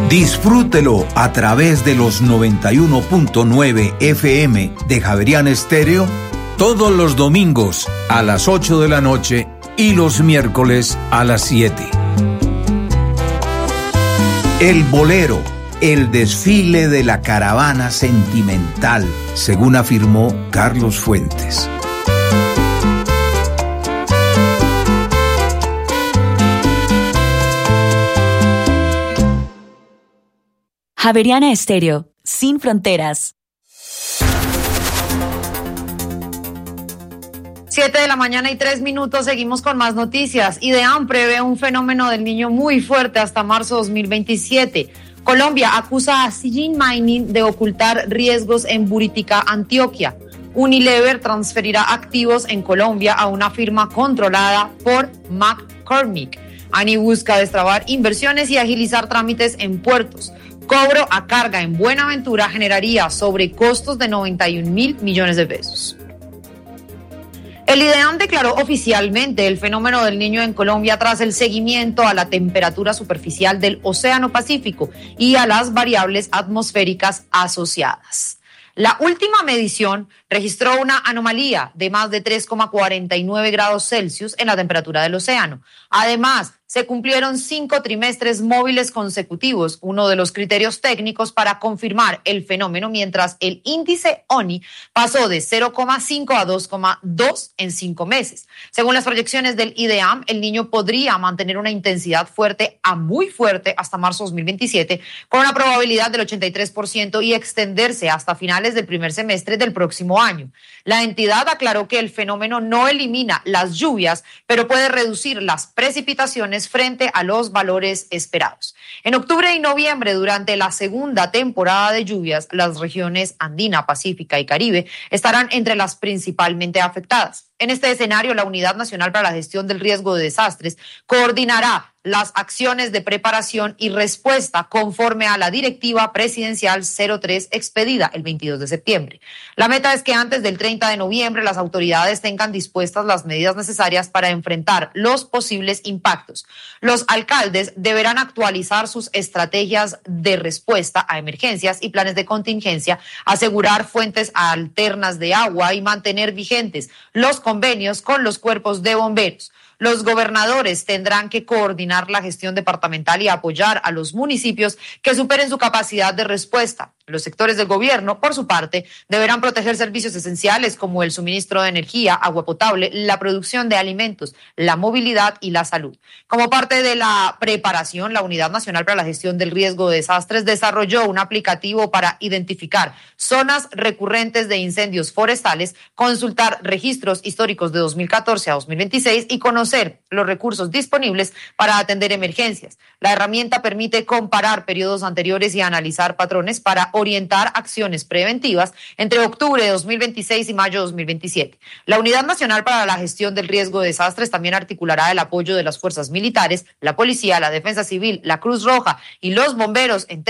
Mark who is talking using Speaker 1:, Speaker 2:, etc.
Speaker 1: Disfrútelo a través de los 91.9 FM de Javeriana Estéreo todos los domingos a las 8 de la noche y los miércoles a las 7. El bolero, el desfile de la caravana sentimental, según afirmó Carlos Fuentes.
Speaker 2: Javeriana Estéreo, sin fronteras.
Speaker 3: 7:03 a.m, seguimos con más noticias. IDEAM prevé un fenómeno del Niño muy fuerte hasta marzo 2027. Colombia acusa a Sijin Mining de ocultar riesgos en Buritica, Antioquia. Unilever transferirá activos en Colombia a una firma controlada por McCormick. ANI busca destrabar inversiones y agilizar trámites en puertos. Cobro a carga en Buenaventura generaría sobrecostos de 91.000 millones de pesos. El IDEAM declaró oficialmente el fenómeno del Niño en Colombia tras el seguimiento a la temperatura superficial del Océano Pacífico y a las variables atmosféricas asociadas. La última medición registró una anomalía de más de 3,49 grados Celsius en la temperatura del océano. Además, se cumplieron 5 trimestres móviles consecutivos, uno de los criterios técnicos para confirmar el fenómeno, mientras el índice ONI pasó de 0,5 a 2,2 en 5 meses. Según las proyecciones del IDEAM, el Niño podría mantener una intensidad fuerte a muy fuerte hasta marzo 2027, con una probabilidad del 83% y extenderse hasta finales del primer semestre del próximo año. La entidad aclaró que el fenómeno no elimina las lluvias, pero puede reducir las precipitaciones frente a los valores esperados. En octubre y noviembre, durante la segunda temporada de lluvias, las regiones andina, pacífica y Caribe estarán entre las principalmente afectadas. En este escenario, la Unidad Nacional para la Gestión del Riesgo de Desastres coordinará las acciones de preparación y respuesta conforme a la Directiva Presidencial 03 expedida el 22 de septiembre. La meta es que antes del 30 de noviembre las autoridades tengan dispuestas las medidas necesarias para enfrentar los posibles impactos. Los alcaldes deberán actualizar sus estrategias de respuesta a emergencias y planes de contingencia, asegurar fuentes alternas de agua y mantener vigentes los convenios con los cuerpos de bomberos. Los gobernadores tendrán que coordinar la gestión departamental y apoyar a los municipios que superen su capacidad de respuesta. Los sectores del gobierno, por su parte, deberán proteger servicios esenciales como el suministro de energía, agua potable, la producción de alimentos, la movilidad y la salud. Como parte de la preparación, la Unidad Nacional para la Gestión del Riesgo de Desastres desarrolló un aplicativo para identificar zonas recurrentes de incendios forestales, consultar registros históricos de 2014 a 2026 y conocer los recursos disponibles para atender emergencias. La herramienta permite comparar periodos anteriores y analizar patrones para orientar acciones preventivas entre octubre de 2026 y mayo de 2027. La Unidad Nacional para la Gestión del Riesgo de Desastres también articulará el apoyo de las fuerzas militares, la policía, la defensa civil, la Cruz Roja y los bomberos en